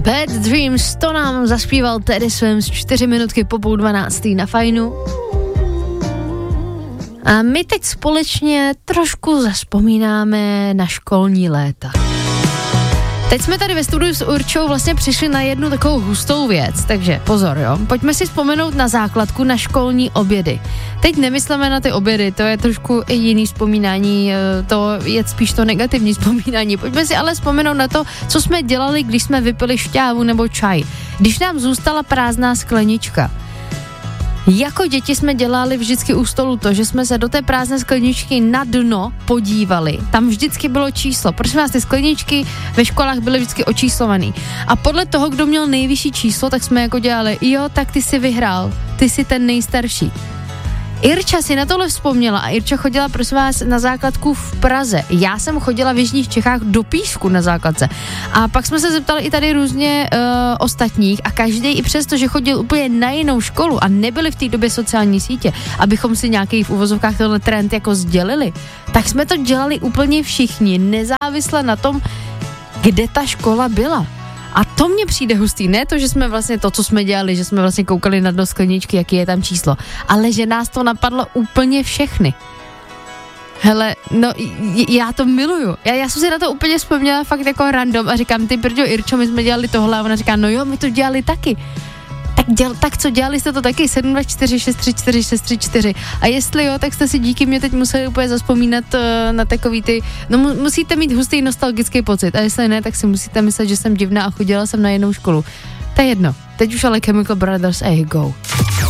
Bad Dreams, to nám zaspíval Teddy Swims 4 minutky po 11:30 na Fajnu. A my teď společně trošku zavzpomínáme na školní léta. Teď jsme tady ve studiu s Určou vlastně přišli na jednu takovou hustou věc, takže pozor, jo. Pojďme si vzpomenout na základku na školní obědy. Teď nemyslíme na ty obědy, to je trošku i jiný vzpomínání, to je spíš to negativní vzpomínání. Pojďme si ale vzpomenout na to, co jsme dělali, když jsme vypili šťávu nebo čaj. Když nám zůstala prázdná sklenička. Jako děti jsme dělali vždycky u stolu to, že jsme se do té prázdné skleničky na dno podívali. Tam vždycky bylo číslo. Prosím vás, ty skleničky ve školách byly vždycky očíslovaný. A podle toho, kdo měl nejvyšší číslo, tak jsme jako dělali, jo, tak ty jsi vyhrál, ty jsi ten nejstarší. Irča si na tohle vzpomněla a Irča chodila, prosím vás, na základku v Praze. Já jsem chodila v jižních Čechách do Písku na základce. A pak jsme se zeptali i tady různě ostatních a každý i přesto, že chodil úplně na jinou školu a nebyly v té době sociální sítě, abychom si nějaký v uvozovkách tenhle trend jako sdělili, tak jsme to dělali úplně všichni, nezávisle na tom, kde ta škola byla. A to mně přijde hustý, ne to, že jsme vlastně to, co jsme dělali, že jsme vlastně koukali na dno skleničky, jaký je tam číslo, ale že nás to napadlo úplně všechny. Hele, no, já to miluju. Já jsem si na to úplně vzpomněla fakt jako random a říkám, ty brďo, Irčo, my jsme dělali tohle a ona říká, no jo, my to dělali taky. Tak co, dělali jste to taky? 7, 2, 4, 6, 3, 4, 6, 3, 4. A jestli jo, tak jste si díky mě teď museli úplně zazpomínat na takový ty, no musíte mít hustý nostalgický pocit. A jestli ne, tak si musíte myslet, že jsem divná a chodila jsem na jinou školu. To je jedno. Teď už ale Chemical Brothers, go.